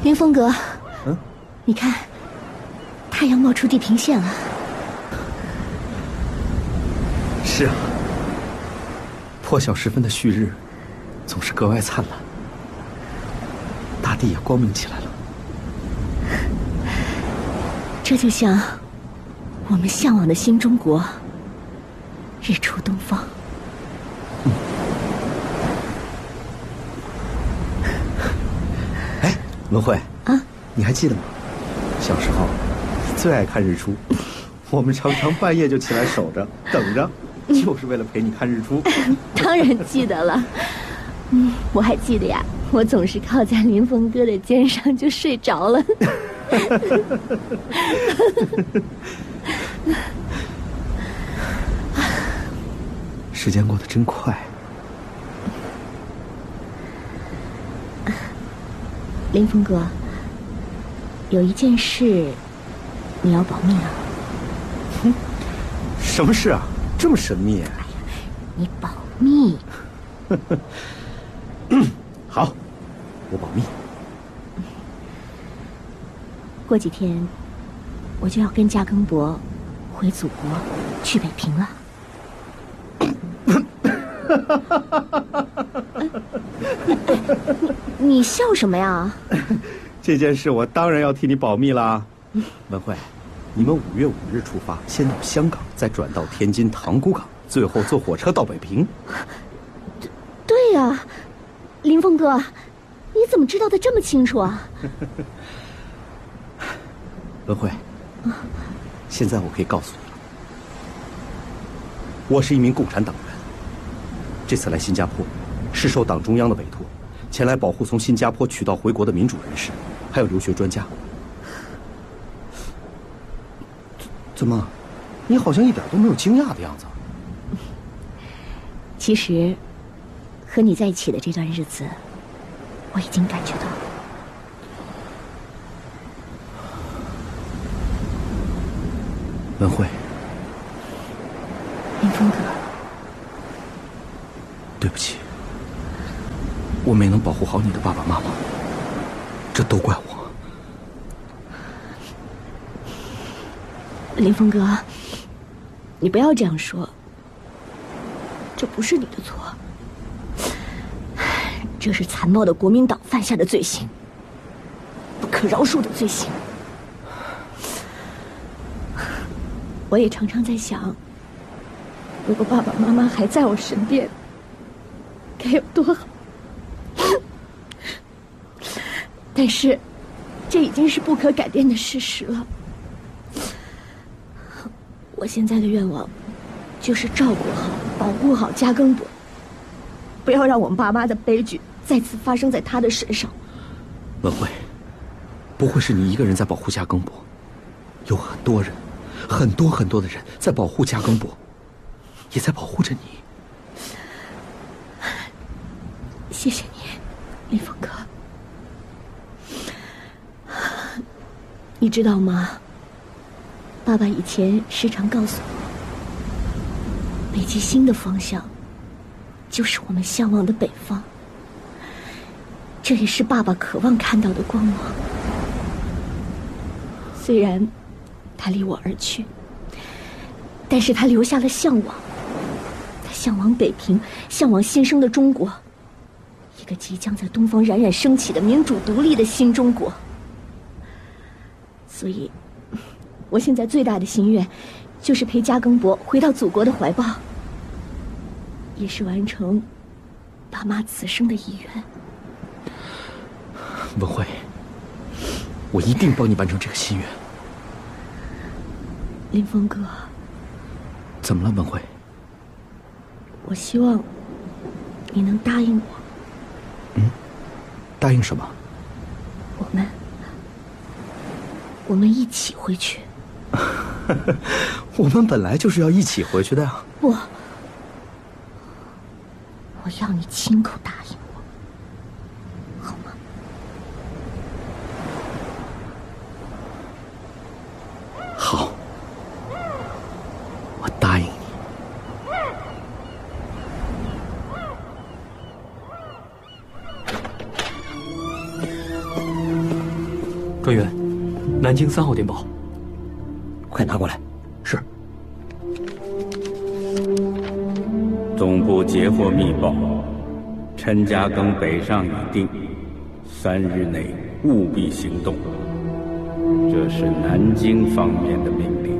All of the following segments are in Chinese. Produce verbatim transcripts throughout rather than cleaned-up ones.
林峰阁， 嗯， 你看，太阳冒出地平线了。 是啊，破晓时分的旭日总是格外灿烂，大地也光明起来了。 这就像我们向往的新中国，日出东方。 嗯。哎，文慧啊， 你还记得吗？小时候你最爱看日出，我们常常半夜就起来守着等着，就是为了陪你看日出。 当然记得了。嗯，我还记得呀，我总是靠在林峰哥的肩上就睡着了。 时间过得真快。 林峰哥，有一件事你要保密啊。 哼，什么事啊？这么神秘？哎呀， 你保密。 好，我保密。 过几天我就要跟嘉庚伯回祖国，去北平了。你, 你笑什么呀？ 这件事我当然要替你保密啦。文慧，你们五月五日出发，先到香港，再转到天津塘沽港，最后坐火车到北平。 对呀、啊，林峰哥，你怎么知道的这么清楚啊？ 文慧，现在我可以告诉你了，我是一名共产党员。这次来新加坡，是受党中央的委托，前来保护从新加坡取道回国的民主人士，还有留学专家。怎么，你好像一点都没有惊讶的样子？ 其实，和你在一起的这段日子，我已经感觉到了。 文慧， 林峰哥， 对不起，我没能保护好你的爸爸妈妈，这都怪我。 林峰哥，你不要这样说，这不是你的错，这是残暴的国民党犯下的罪行，不可饶恕的罪行。我也常常在想，如果爸爸妈妈还在我身边，该有多好。但是，这已经是不可改变的事实了。我现在的愿望，就是照顾好、保护好嘉庚伯，不要让我们爸妈的悲剧再次发生在他的身上。 文慧，不会是你一个人在保护嘉庚伯，有很多人。很多很多的人在保护嘉庚伯，也在保护着你。 谢谢你，林峰哥。你知道吗？爸爸以前时常告诉我，北极星的方向就是我们向往的北方，这也是爸爸渴望看到的光芒。虽然他离我而去，但是他留下了向往，他向往北平，向往新生的中国，一个即将在东方冉冉升起的民主独立的新中国。所以，我现在最大的心愿，就是陪嘉庚伯回到祖国的怀抱，也是完成爸妈此生的遗愿。 文慧，我一定帮你完成这个心愿。 林峰哥， 怎么了，文慧？ 我希望你能答应我。 嗯，答应什么？ 我们，我们一起回去。 我们本来就是要一起回去的呀。 不，我要你亲口答应我，好吗？ 好。我答应你。 专员，南京三号电报， 快拿过来。 是。 总部截获密报，陈家庚北上已定，三日内务必行动。这是南京方面的命令，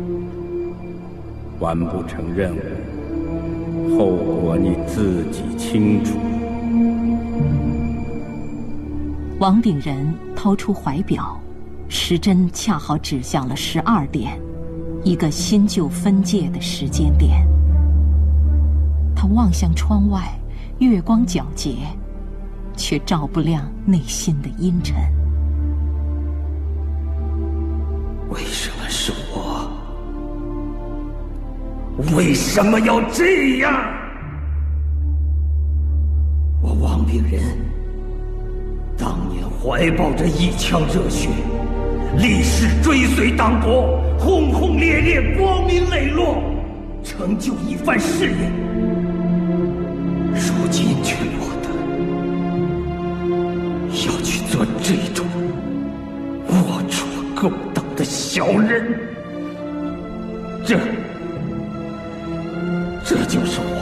完不成任务，后果你自己清楚。 王炳仁掏出怀表，时针恰好指向了十二点，一个新旧分界的时间点。他望向窗外，月光皎洁，却照不亮内心的阴沉。 为什么是我？为什么要这样？我王炳仁当年怀抱着一腔热血，立誓追随党国，轰轰烈烈，光明磊落，成就一番事业。如今却落得要去做这种龌龊勾当的小人，这这就是我